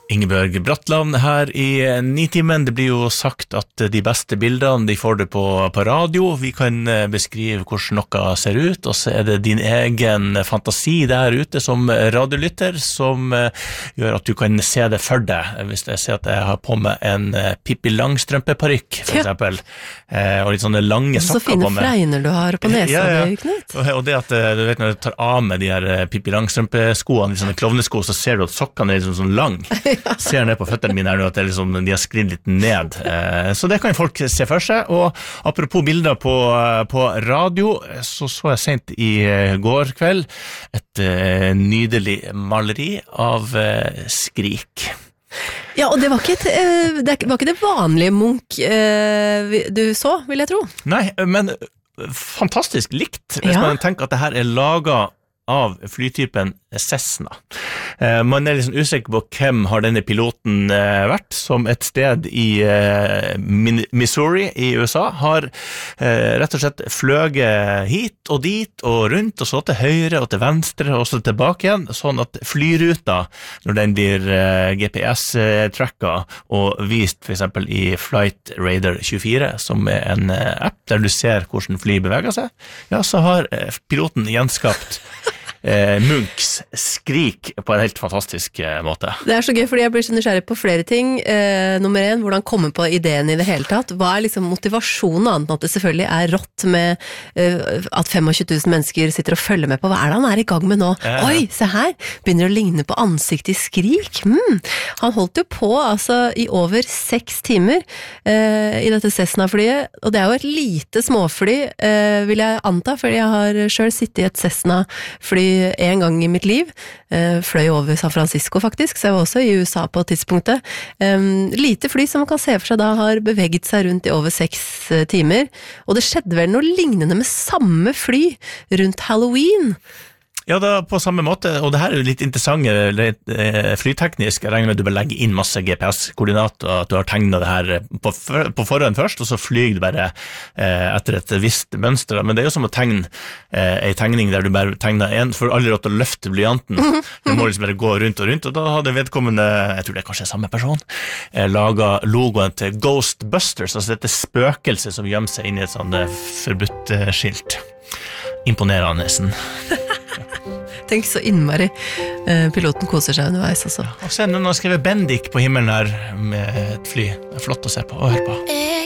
Ingebjørg Bratland her i Nitimen. Det blir jo sagt at de beste bildene de får det på radio. Vi kan beskrive hvordan noe ser ut, og så det din egen fantasi der ute som radiolytter som gjør at du kan se det for deg. Hvis jeg ser at jeg har på meg en Pippi Langstrømpe-parykk, for eksempel, og litt sånne lange sokker på meg. Så fine fregner du har på nesa, Knut. Og det at du vet når du tar av med de her Pippi Langstrømpe-skoene, de sånne klovnesko, så ser du at sokkene liksom sånn lang. Ser ned på føttene mine her nå at liksom, de har sklidd litt ned. Så det kan folk se for seg. Og apropos bilder på radio, så jeg sent i går kveld et nydelig maleri av Skrik. Ja, og det var ikke det vanlige Munch du så, vil jeg tro. Nei, men fantastisk likt, hvis man tenker at det her laget av flytypen Cessna. Man liksom usikker på hvem har denne piloten vært, som et sted i Missouri i USA har rett og slett fløget hit og dit og rundt, og så til høyre og til venstre og så tilbake igjen, sånn at flyruta, når den blir GPS-tracka og vist for eksempel i Flight Radar 24, som en app der du ser hvordan fly beveger seg, ja, så har piloten gjenskapt Munchs Skrik på en helt fantastisk måte. Det så gøy, fordi jeg blir så nysgjerrig på flere ting. Nummer 1, hvordan komme på ideen i det hele tatt? Hva liksom motivasjonen, annet enn at det selvfølgelig rått med at 25 000 mennesker sitter og følger med på? Hva det han i gang med nå? Oi, se her! Begynner å ligne på ansikt i Skrik. Han holdt jo på altså, i over 6 timer i dette Cessna-flyet, og det jo et lite småfly, vil jeg anta, fordi jeg har selv sittet i et Cessna-fly en gang i mitt liv, fløy over San Francisco faktisk, så jeg var også i USA på tidspunktet. Lite fly som man kan se for seg da har beveget seg rundt i over 6 timer, og det skjedde vel noe lignende med samme fly rundt Halloween. Ja, da på samme måte, og det her jo litt interessant flyteknisk. Jeg regner med at du bare legger inn masse GPS-koordinater, at du har tegnet det her på forhånd først, og så flyger du bare etter et visst mønster. Men det jo som å tegne en tegning der du bare tegner en, for aldri råd til å løfte blyanten. Du må liksom bare gå rundt og rundt, og da hadde vedkommende, jeg tror det kanskje samme person, laget logoen til Ghostbusters, altså dette spøkelset som gjemmer seg inn i et sånt forbudt skilt. Imponerende nesten. Tenk så innmari piloten koser seg underveis også. Og så noen har skrevet Bendik på himmelen her med et fly. Det flott å se på og høre på.